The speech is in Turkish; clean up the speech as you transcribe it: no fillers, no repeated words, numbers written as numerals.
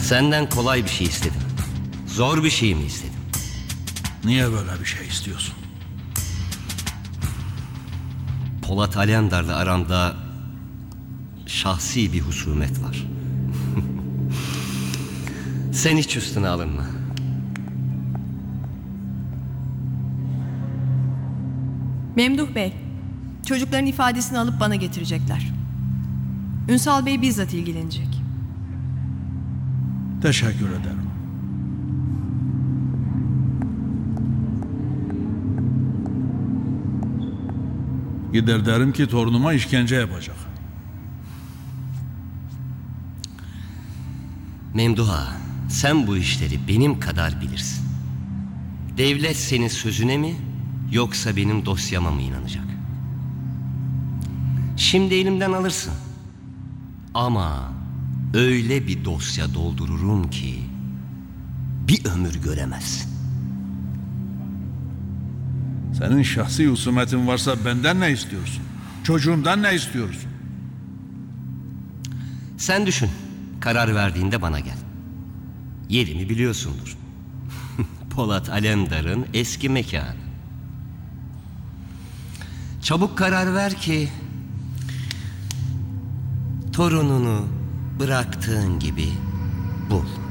Senden kolay bir şey istedim. Zor bir şey mi istedim? Niye böyle bir şey istiyorsun? Polat Alemdar'la aramda şahsi bir husumet var. Sen hiç üstüne alınma. Memduh Bey, çocukların ifadesini alıp bana getirecekler. Ünsal Bey bizzat ilgilenecek. Teşekkür ederim. Gider derim ki torunuma işkence yapacak. Memduha, sen bu işleri benim kadar bilirsin. Devlet senin sözüne mi yoksa benim dosyama mı inanacak? Şimdi elimden alırsın. Ama öyle bir dosya doldururum ki bir ömür göremezsin. Senin şahsi husumetin varsa benden ne istiyorsun? Çocuğumdan ne istiyorsun? Sen düşün. Karar verdiğinde bana gel. Yerimi biliyorsundur. Polat Alemdar'ın eski mekanı. Çabuk karar ver ki torununu bıraktığın gibi bul.